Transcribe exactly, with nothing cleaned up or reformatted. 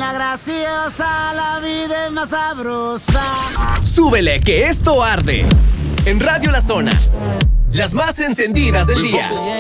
la graciosa, la vida es más sabrosa. Súbele que esto arde. En Radio La Zona, las más encendidas del día.